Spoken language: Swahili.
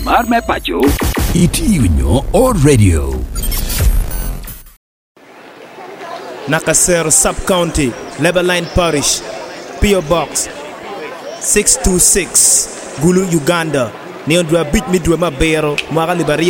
Mar me pacho. Itiunyo o radio. Nakasero Sub-County, Lebaline Parish, P.O. Box 626, Gulu, Uganda. Neondwa bit midwe mabero, mwaka libari